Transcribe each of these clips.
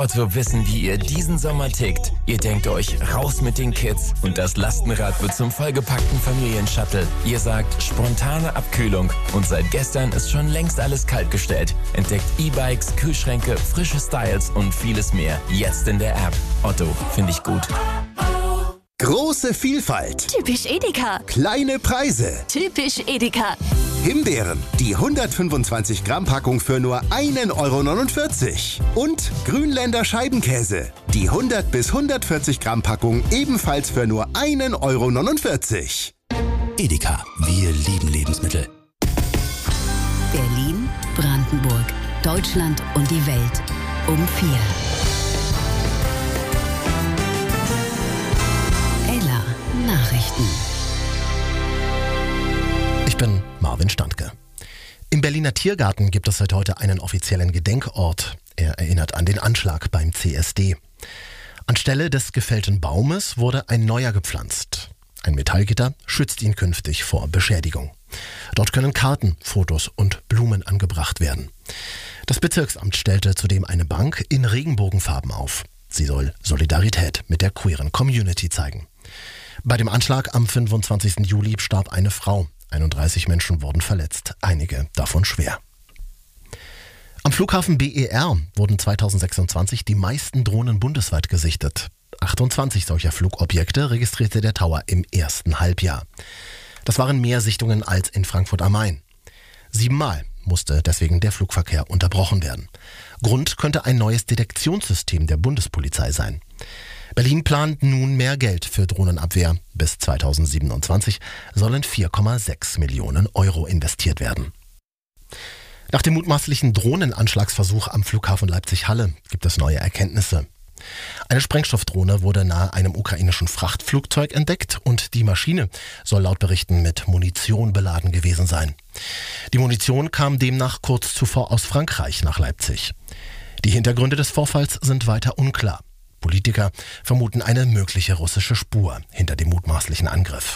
Otto wissen, wie ihr diesen Sommer tickt. Ihr denkt euch, raus mit den Kids und das Lastenrad wird zum vollgepackten Familienshuttle. Ihr sagt, spontane Abkühlung und seit gestern ist schon längst alles kaltgestellt. Entdeckt E-Bikes, Kühlschränke, frische Styles und vieles mehr. Jetzt in der App. Otto, finde ich gut. Große Vielfalt. Typisch Edeka. Kleine Preise. Typisch Edeka. Himbeeren, die 125 Gramm Packung für nur 1,49 €. Und Grünländer Scheibenkäse, die 100 bis 140 Gramm Packung ebenfalls für nur 1,49 €. Edeka, wir lieben Lebensmittel. Berlin, Brandenburg, Deutschland und die Welt um 4. Ella Nachrichten. Ich bin Marvin Standke. Im Berliner Tiergarten gibt es seit heute einen offiziellen Gedenkort. Er erinnert an den Anschlag beim CSD. Anstelle des gefällten Baumes wurde ein neuer gepflanzt. Ein Metallgitter schützt ihn künftig vor Beschädigung. Dort können Karten, Fotos und Blumen angebracht werden. Das Bezirksamt stellte zudem eine Bank in Regenbogenfarben auf. Sie soll Solidarität mit der queeren Community zeigen. Bei dem Anschlag am 25. Juli starb eine Frau. 31 Menschen wurden verletzt, einige davon schwer. Am Flughafen BER wurden 2026 die meisten Drohnen bundesweit gesichtet. 28 solcher Flugobjekte registrierte der Tower im ersten Halbjahr. Das waren mehr Sichtungen als in Frankfurt am Main. 7-mal musste deswegen der Flugverkehr unterbrochen werden. Grund könnte ein neues Detektionssystem der Bundespolizei sein. Berlin plant nun mehr Geld für Drohnenabwehr. Bis 2027 sollen 4,6 Millionen € investiert werden. Nach dem mutmaßlichen Drohnenanschlagsversuch am Flughafen Leipzig-Halle gibt es neue Erkenntnisse. Eine Sprengstoffdrohne wurde nahe einem ukrainischen Frachtflugzeug entdeckt und die Maschine soll laut Berichten mit Munition beladen gewesen sein. Die Munition kam demnach kurz zuvor aus Frankreich nach Leipzig. Die Hintergründe des Vorfalls sind weiter unklar. Politiker vermuten eine mögliche russische Spur hinter dem mutmaßlichen Angriff.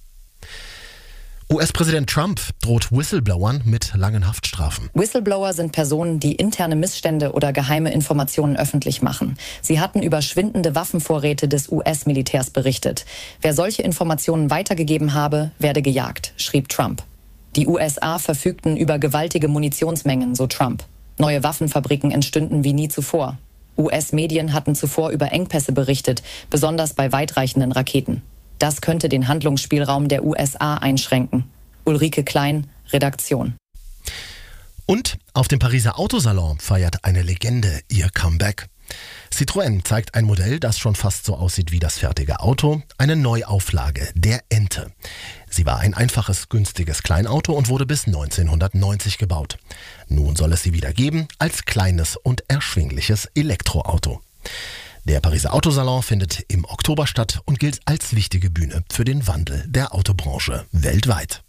US-Präsident Trump droht Whistleblowern mit langen Haftstrafen. Whistleblower sind Personen, die interne Missstände oder geheime Informationen öffentlich machen. Sie hatten über schwindende Waffenvorräte des US-Militärs berichtet. Wer solche Informationen weitergegeben habe, werde gejagt, schrieb Trump. Die USA verfügten über gewaltige Munitionsmengen, so Trump. Neue Waffenfabriken entstünden wie nie zuvor. US-Medien hatten zuvor über Engpässe berichtet, besonders bei weitreichenden Raketen. Das könnte den Handlungsspielraum der USA einschränken. Ulrike Klein, Redaktion. Und auf dem Pariser Autosalon feiert eine Legende ihr Comeback. Citroën zeigt ein Modell, das schon fast so aussieht wie das fertige Auto, eine Neuauflage, der Ente. Sie war ein einfaches, günstiges Kleinauto und wurde bis 1990 gebaut. Nun soll es sie wieder geben als kleines und erschwingliches Elektroauto. Der Pariser Autosalon findet im Oktober statt und gilt als wichtige Bühne für den Wandel der Autobranche weltweit.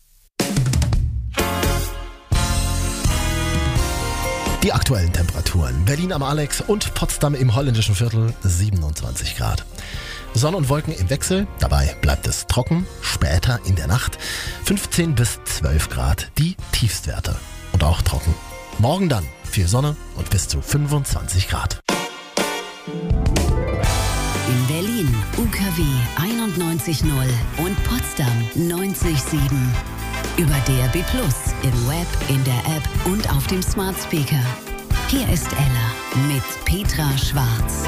Die aktuellen Temperaturen: Berlin am Alex und Potsdam im holländischen Viertel 27 Grad. Sonne und Wolken im Wechsel, dabei bleibt es trocken, später in der Nacht 15 bis 12 Grad die Tiefstwerte und auch trocken. Morgen dann viel Sonne und bis zu 25 Grad. In Berlin UKW 91.0 und Potsdam 90.7. Über DAB+, im Web, in der App und auf dem Smart Speaker. Hier ist Ella mit Petra Schwarz.